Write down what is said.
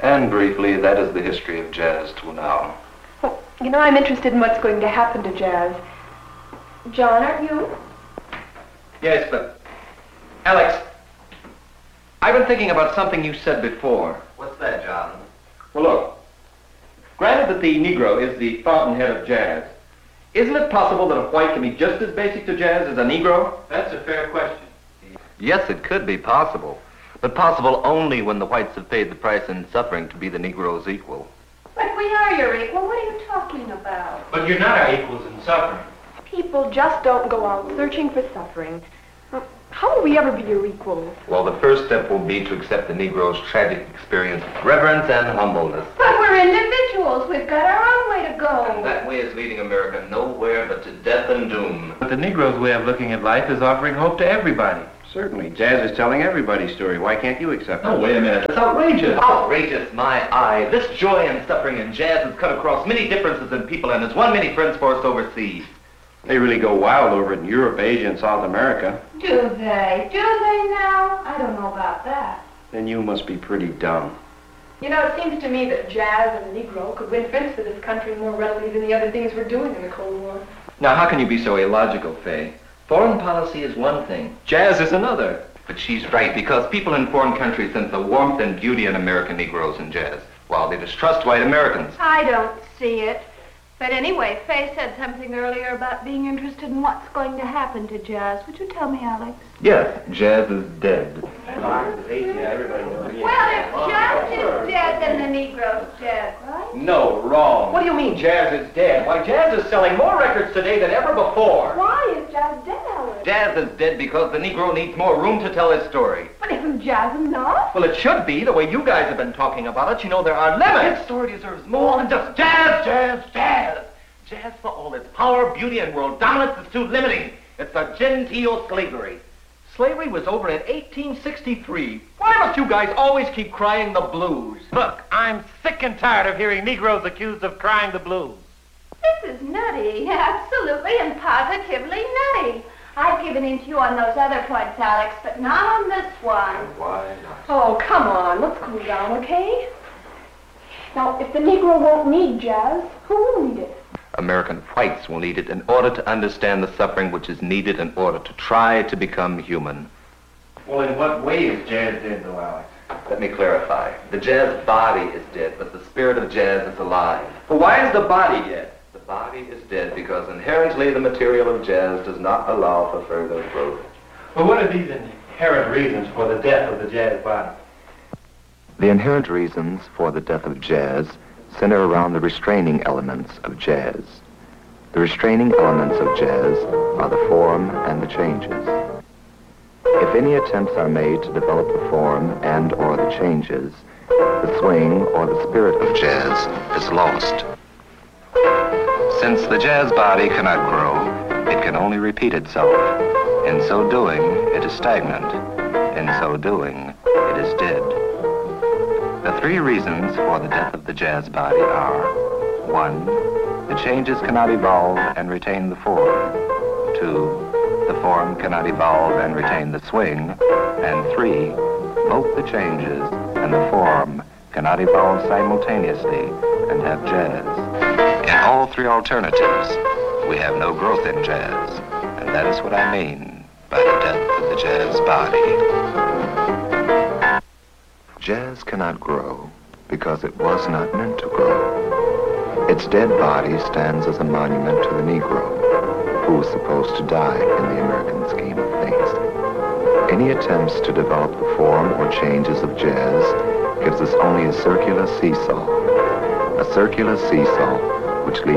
And briefly, that is the history of jazz till now. Well, you know, I'm interested in what's going to happen to jazz. John, aren't you? Yes, but... Alex, I've been thinking about something you said before. What's that, John? Well, look. Granted that the Negro is the fountainhead of jazz, isn't it possible that a white can be just as basic to jazz as a Negro? That's a fair question. Yes, it could be possible, but possible only when the whites have paid the price in suffering to be the Negro's equal. But we are your equal. What are you talking about? But you're not our equals in suffering. People just don't go out searching for suffering. How will we ever be your equals? Well, the first step will be to accept the Negro's tragic experience with reverence and humbleness. But we're individuals. We've got our own way to go. And that way is leading America nowhere but to death and doom. But the Negro's way of looking at life is offering hope to everybody. Certainly. Jazz is telling everybody's story. Why can't you accept it? Oh, wait a minute. It's outrageous. Outrageous, my eye. This joy and suffering in jazz has cut across many differences in people and has won many friends for us overseas. They really go wild over it in Europe, Asia, and South America. Do they? Do they now? I don't know about that. Then you must be pretty dumb. You know, it seems to me that jazz and the Negro could win friends for this country more readily than the other things we're doing in the Cold War. Now, how can you be so illogical, Faye? Foreign policy is one thing. Jazz is another. But she's right, because people in foreign countries sense the warmth and beauty in American Negroes in jazz, while they distrust white Americans. I don't see it. But anyway, Faye said something earlier about being interested in what's going to happen to jazz. Would you tell me, Alex? Yes, jazz is dead. Well, if jazz is dead, then the Negro's dead, right? No, wrong. What do you mean jazz is dead? Why, jazz is selling more records today than ever before. Why is jazz dead, Alex? Jazz is dead because the Negro needs more room to tell his story. But isn't jazz enough? Well, it should be, the way you guys have been talking about it. You know there are limits. His story deserves more than just jazz, jazz, jazz. Jazz, for all its power, beauty, and world dominance, is too limiting. It's a genteel slavery. Slavery was over in 1863. Why must you guys always keep crying the blues? Look, I'm sick and tired of hearing Negroes accused of crying the blues. This is nutty. Absolutely and positively nutty. I've given in to you on those other points, Alex, but not on this one. Why not? Oh, come on. Let's cool down, okay? Now, if the Negro won't need jazz, who will need it? American whites will need it in order to understand the suffering which is needed in order to try to become human. Well, in what way is jazz dead, though, Alex? Let me clarify. The jazz body is dead, but the spirit of jazz is alive. But why is the body dead? The body is dead because inherently the material of jazz does not allow for further growth. Well, what are these inherent reasons for the death of the jazz body? The inherent reasons for the death of jazz center around the restraining elements of jazz. The restraining elements of jazz are the form and the changes. If any attempts are made to develop the form and or the changes, the swing or the spirit of jazz is lost. Since the jazz body cannot grow, it can only repeat itself. In so doing, it is stagnant. In so doing, it is dead. The three reasons for the death of the jazz body are: 1, the changes cannot evolve and retain the form. 2, the form cannot evolve and retain the swing. And 3, both the changes and the form cannot evolve simultaneously and have jazz. In all three alternatives, we have no growth in jazz, and that is what I mean by the death of the jazz body. Jazz cannot grow because it was not meant to grow. Its dead body stands as a monument to the Negro, who was supposed to die in the American scheme of things. Any attempts to develop the form or changes of jazz gives us only a circular seesaw which leads